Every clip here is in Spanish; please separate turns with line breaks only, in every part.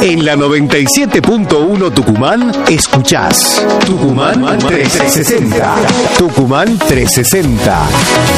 En la 97.1 Tucumán, escuchás Tucumán 360. Tucumán 360.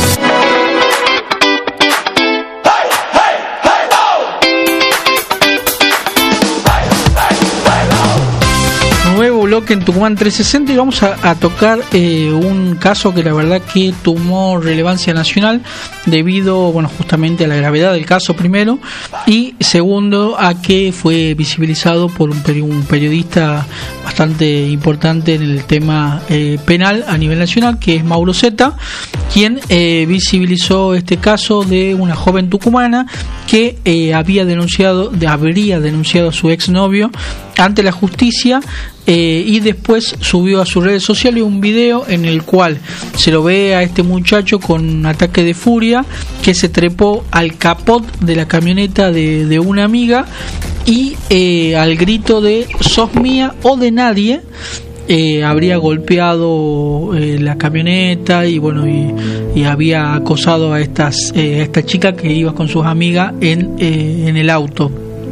Nuevo bloque en Tucumán 360 y vamos a tocar un caso que la verdad que tomó relevancia nacional debido, bueno, justamente a la gravedad del caso primero y segundo a que fue visibilizado por un periodista bastante importante en el tema penal a nivel nacional, que es Mauro Zeta, quien visibilizó este caso de una joven tucumana que habría denunciado a su exnovio ante la justicia y después subió a sus redes sociales un video en el cual se lo ve a este muchacho con un ataque de furia que se trepó al capot de la camioneta de una amiga y al grito de "sos mía o de nadie" habría golpeado la camioneta y bueno y había acosado a esta chica que iba con sus amigas en el auto.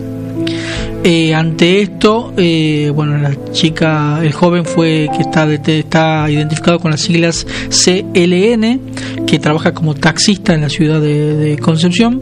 Ante esto, bueno, el joven está identificado con las siglas CLN, que trabaja como taxista en la ciudad de Concepción.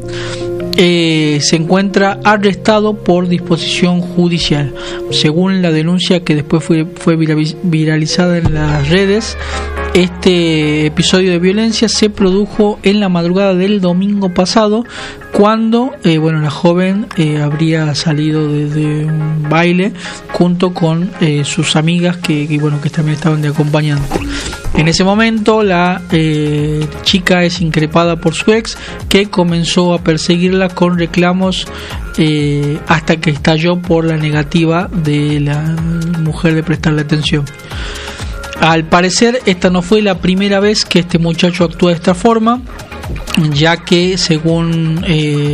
Se encuentra arrestado por disposición judicial. Según la denuncia que después fue viralizada en las redes, este episodio de violencia se produjo en la madrugada del domingo pasado, cuando la joven habría salido de un baile junto con sus amigas que también estaban de acompañante. En ese momento la chica es increpada por su ex, que comenzó a perseguirla con reclamos hasta que estalló por la negativa de la mujer de prestarle atención. Al parecer esta no fue la primera vez que este muchacho actúa de esta forma, ya que según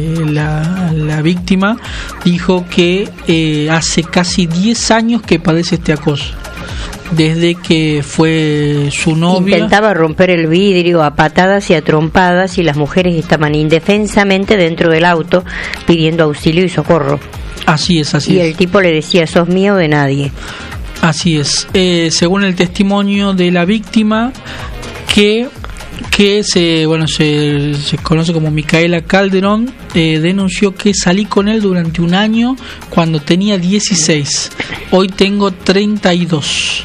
la víctima dijo que hace casi 10 años que padece este acoso. Desde que fue su novia.
Intentaba romper el vidrio a patadas y a trompadas y las mujeres estaban indefensamente dentro del auto pidiendo auxilio y socorro.
Así es.
Y el tipo le decía: "sos mío o de nadie".
Así es. Según el testimonio de la víctima, que se conoce como Micaela Calderón, denunció que salí con él durante un año cuando tenía 16. Hoy tengo 32.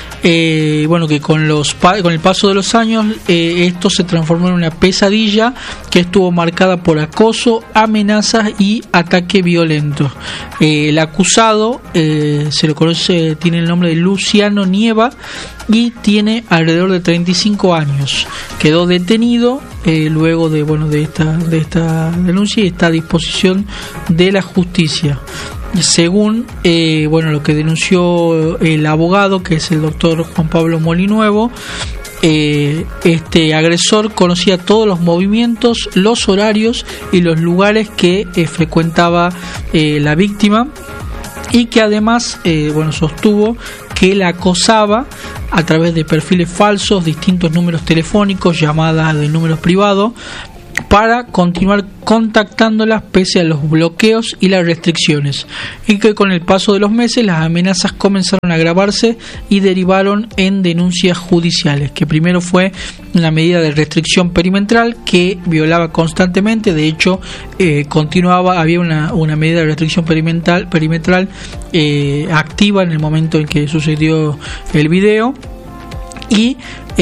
Que con el paso de los años esto se transformó en una pesadilla que estuvo marcada por acoso, amenazas y ataque violento. El acusado se lo conoce, tiene el nombre de Luciano Nieva y tiene alrededor de 35 años. Quedó detenido luego de esta denuncia y está a disposición de la justicia. Según lo que denunció el abogado, que es el doctor Juan Pablo Molinuevo, este agresor conocía todos los movimientos, los horarios y los lugares que frecuentaba la víctima, y que además sostuvo que la acosaba a través de perfiles falsos, distintos números telefónicos, llamadas de números privados, para continuar contactándolas pese a los bloqueos y las restricciones, y que con el paso de los meses las amenazas comenzaron a agravarse y derivaron en denuncias judiciales, que primero fue una medida de restricción perimetral que violaba constantemente. De hecho, había una medida de restricción perimetral activa en el momento en que sucedió el video, y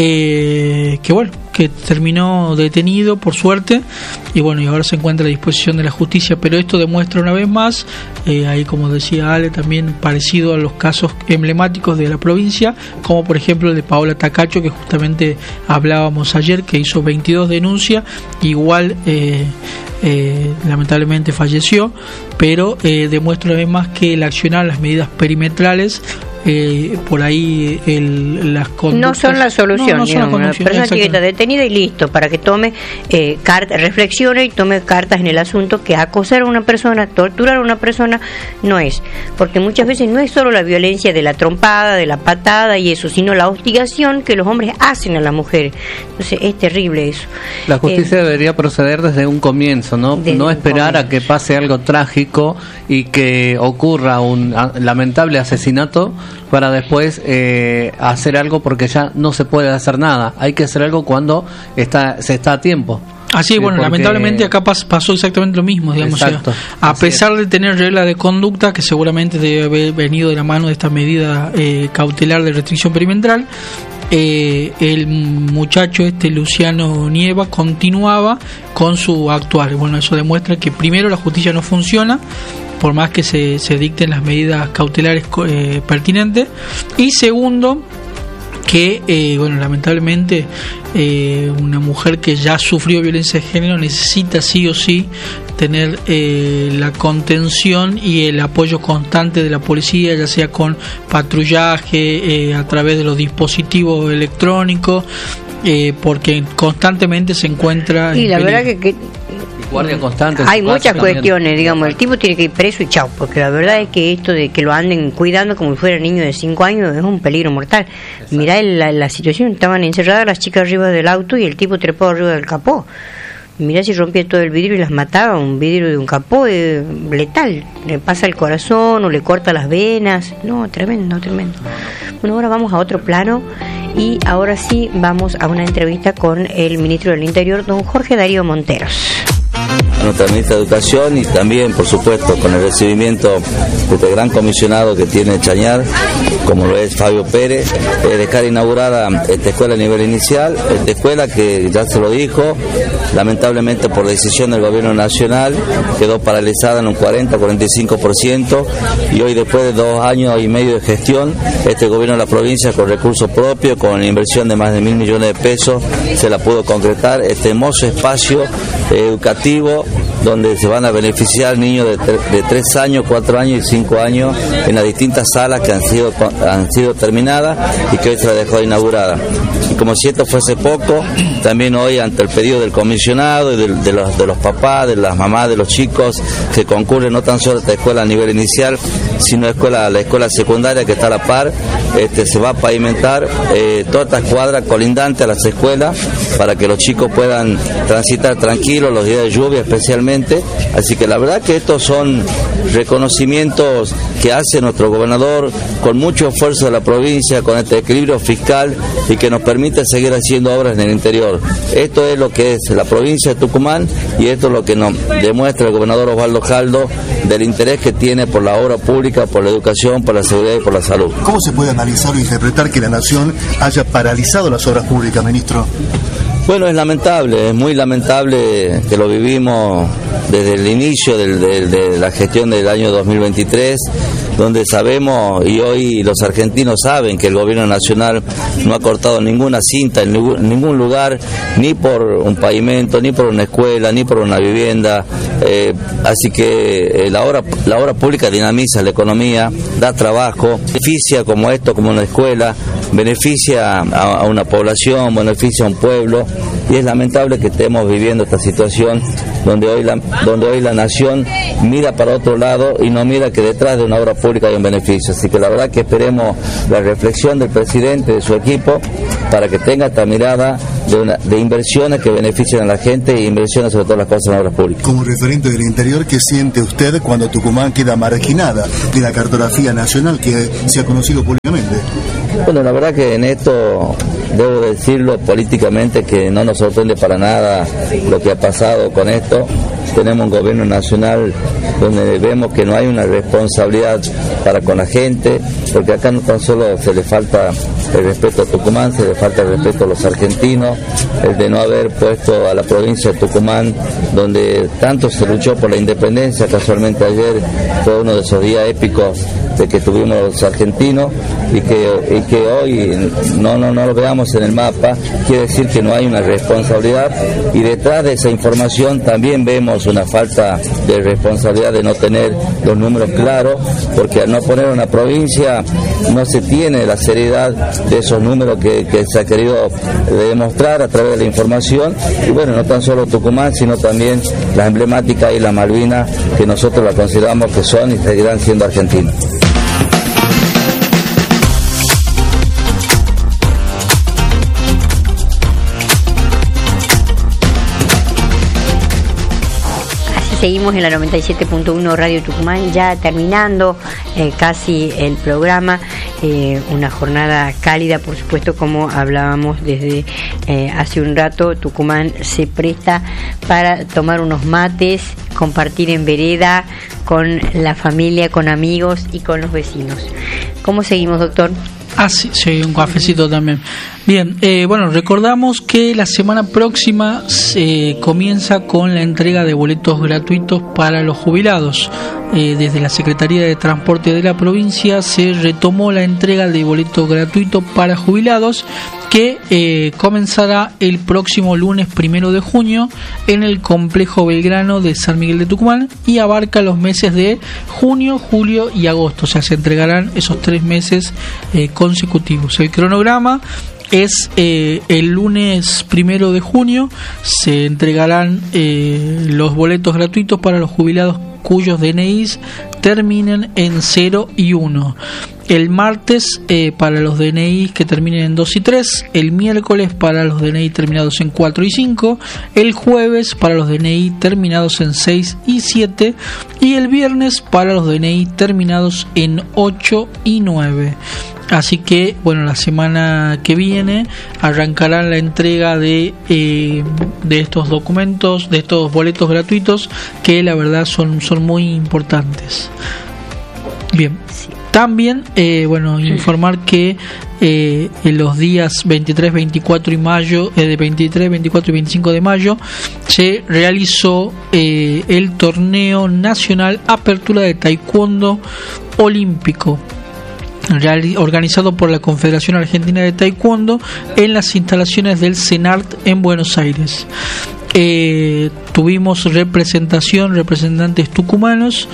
que terminó detenido por suerte y ahora se encuentra a disposición de la justicia. Pero esto demuestra una vez más, ahí como decía Ale, también parecido a los casos emblemáticos de la provincia, como por ejemplo el de Paola Tacacho, que justamente hablábamos ayer, que hizo 22 denuncias, igual lamentablemente falleció, pero demuestra una vez más que el accionar las medidas perimetrales por ahí las conductas.
No son la solución,
no son la
una persona tiene que estar detenida y listo, para que tome reflexione y tome cartas en el asunto, que acosar a una persona, torturar a una persona no es, porque muchas veces no es solo la violencia de la trompada, de la patada y eso, sino la hostigación que los hombres hacen a las mujeres. Entonces es terrible eso.
La justicia debería proceder desde un comienzo, no esperar a que pase algo trágico y que ocurra un lamentable asesinato para después hacer algo, porque ya no se puede hacer nada. Hay que hacer algo cuando se está a tiempo.
Así, bueno, lamentablemente acá pasó exactamente lo mismo, digamos.
Exacto,
a pesar de tener reglas de conducta, que seguramente debe haber venido de la mano de esta medida cautelar de restricción perimetral, el muchacho Luciano Nieva continuaba con su actuar. Bueno, eso demuestra que primero la justicia no funciona, por más que se dicten las medidas cautelares pertinentes, y segundo, que bueno, lamentablemente una mujer que ya sufrió violencia de género necesita sí o sí tener la contención y el apoyo constante de la policía, ya sea con patrullaje, a través de los dispositivos electrónicos, porque constantemente se encuentra
y la verdad que
guardia constante.
Hay muchas cuestiones, digamos, el tipo tiene que ir preso y chao, porque la verdad es que esto de que lo anden cuidando como si fuera niño de 5 años es un peligro mortal. Mirá la situación, estaban encerradas las chicas arriba del auto y el tipo trepó arriba del capó. Mirá si rompía todo el vidrio y las mataba, un vidrio de un capó letal, le pasa el corazón o le corta las venas. No, tremendo. Bueno, ahora vamos a otro plano y ahora sí vamos a una entrevista con el ministro del Interior, don Jorge Darío Monteros.
A nuestra ministra de Educación y también, por supuesto, con el recibimiento de este gran comisionado que tiene Chañar, como lo es Fabio Pérez, dejar inaugurada esta escuela a nivel inicial, esta escuela que ya se lo dijo, lamentablemente por decisión del gobierno nacional quedó paralizada en un 40-45%, y hoy, después de 2 años y medio de gestión, este gobierno de la provincia, con recursos propios, con inversión de más de 1.000 millones de pesos, se la pudo concretar este hermoso espacio educativo donde se van a beneficiar niños de 3 años, 4 años y 5 años en las distintas salas que han sido terminadas y que hoy se la dejó inaugurada. Y como si esto fuese poco, también hoy, ante el pedido del comisionado y de los papás, de las mamás, de los chicos que concurren no tan solo a esta escuela a nivel inicial, sino la escuela secundaria que está a la par, se va a pavimentar toda esta cuadra colindante a las escuelas para que los chicos puedan transitar tranquilos los días de lluvia especialmente. Así que la verdad que estos son reconocimientos que hace nuestro gobernador con mucho esfuerzo de la provincia, con este equilibrio fiscal, y que nos permite seguir haciendo obras en el interior. Esto es lo que es la provincia de Tucumán, y esto es lo que nos demuestra el gobernador Osvaldo Jaldo del interés que tiene por la obra pública, por la educación, por la seguridad y por la salud.
¿Cómo se puede analizar o interpretar que la nación haya paralizado las obras públicas, ministro?
Bueno, es lamentable, es muy lamentable que lo vivimos desde el inicio de la gestión del año 2023, donde sabemos, y hoy los argentinos saben, que el gobierno nacional no ha cortado ninguna cinta en ningún lugar, ni por un pavimento, ni por una escuela, ni por una vivienda. Así que la obra pública dinamiza la economía, da trabajo, beneficia como esto, como una escuela, beneficia a una población, beneficia a un pueblo, y es lamentable que estemos viviendo esta situación donde hoy la nación mira para otro lado y no mira que detrás de una obra pública hay un beneficio. Así que la verdad que esperemos la reflexión del presidente, de su equipo, para que tenga esta mirada de inversiones que beneficien a la gente, e inversiones sobre todas las cosas en obras públicas.
Como referente del interior, ¿qué siente usted cuando Tucumán queda marginada de la cartografía nacional que se ha conocido públicamente?
Bueno, la verdad que en esto debo decirlo políticamente que no nos sorprende para nada lo que ha pasado con esto. Tenemos un gobierno nacional donde vemos que no hay una responsabilidad para con la gente, porque acá no tan solo se le falta el respeto a Tucumán, se le falta el respeto a los argentinos, el de no haber puesto a la provincia de Tucumán, donde tanto se luchó por la independencia. Casualmente ayer fue uno de esos días épicos que tuvimos los argentinos y que hoy no lo veamos en el mapa, quiere decir que no hay una responsabilidad, y detrás de esa información también vemos una falta de responsabilidad de no tener los números claros, porque al no poner una provincia no se tiene la seriedad de esos números que se ha querido demostrar a través de la información. Y bueno, no tan solo Tucumán, sino también las emblemáticas Islas Malvinas, que nosotros la consideramos que son y seguirán siendo argentinas.
Seguimos en la 97.1 Radio Tucumán, ya terminando casi el programa, una jornada cálida, por supuesto, como hablábamos desde hace un rato. Tucumán se presta para tomar unos mates, compartir en vereda con la familia, con amigos y con los vecinos. ¿Cómo seguimos, doctor?
Sí, un cafecito también. Bien, bueno, recordamos que la semana próxima comienza con la entrega de boletos gratuitos para los jubilados. Desde la Secretaría de Transporte de la provincia se retomó la entrega de boletos gratuitos para jubilados, que comenzará el próximo lunes 1 de junio en el Complejo Belgrano de San Miguel de Tucumán y abarca los meses de junio, julio y agosto. O sea, se entregarán esos 3 meses consecutivos. El cronograma es el lunes 1 de junio se entregarán los boletos gratuitos para los jubilados cuyos DNIs terminen en 0 y 1. El martes para los DNI que terminen en 2 y 3, el miércoles para los DNI terminados en 4 y 5, el jueves para los DNI terminados en 6 y 7 y el viernes para los DNI terminados en 8 y 9. Así que, bueno, la semana que viene arrancarán la entrega de estos documentos, de estos boletos gratuitos, que la verdad son muy importantes. Bien, también, informar que en los días 23, 24 y mayo, de 23, 24 y 25 de mayo, se realizó el torneo nacional Apertura de Taekwondo Olímpico, organizado por la Confederación Argentina de Taekwondo en las instalaciones del CENART en Buenos Aires. Tuvimos representantes tucumanos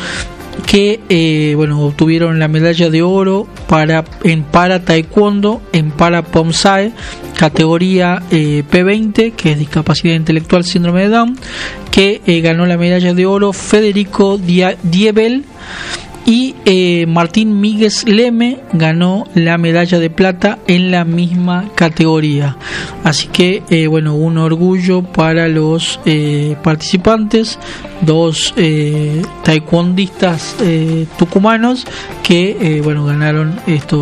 que obtuvieron la medalla de oro en para taekwondo, en para pomsae, categoría P20, que es discapacidad intelectual síndrome de Down, que ganó la medalla de oro Federico Diebel, y Martín Míguez Leme ganó la medalla de plata en la misma categoría. Así que un orgullo para los participantes, 2 taekwondistas tucumanos que ganaron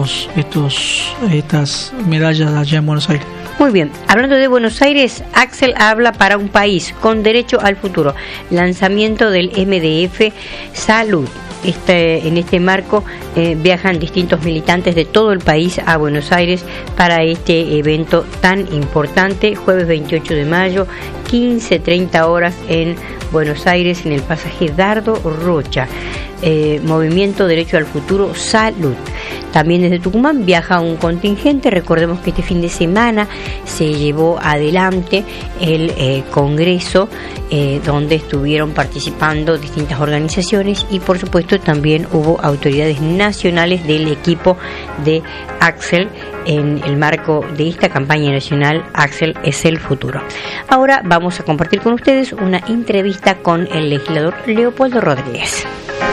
estas medallas allá en Buenos Aires.
Muy bien, hablando de Buenos Aires, Axel habla para un país con derecho al futuro. Lanzamiento del MDF Salud. En este marco viajan distintos militantes de todo el país a Buenos Aires para este evento tan importante. Jueves 28 de mayo, 15:30 horas en Buenos Aires, en el pasaje Dardo Rocha. Movimiento Derecho al Futuro Salud. También desde Tucumán viaja un contingente. Recordemos que este fin de semana se llevó adelante el congreso donde estuvieron participando distintas organizaciones y por supuesto también hubo autoridades nacionales del equipo de Axel en el marco de esta campaña nacional Axel es el futuro. Ahora vamos a compartir con ustedes una entrevista con el legislador Leopoldo Rodríguez.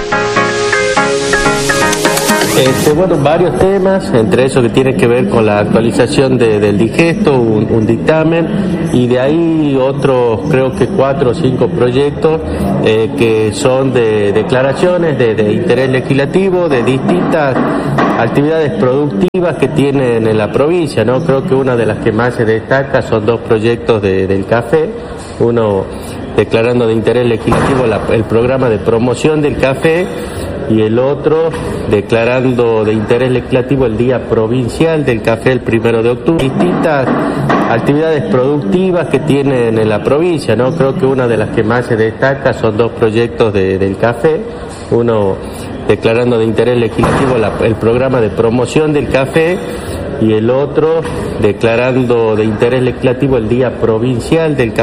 Varios temas, entre eso que tiene que ver con la actualización del digesto, un dictamen, y de ahí otros, creo que 4 o 5 proyectos que son de declaraciones de interés legislativo, de distintas actividades productivas que tienen en la provincia, ¿no? Creo que una de las que más se destaca son 2 proyectos del café, uno declarando de interés legislativo el programa de promoción del café, y el otro declarando de interés legislativo el Día Provincial del Café el 1 de octubre. Distintas actividades productivas que tienen en la provincia, ¿no? Creo que una de las que más se destaca son 2 proyectos del café, uno declarando de interés legislativo el programa de promoción del café, y el otro declarando de interés legislativo el Día Provincial del Café.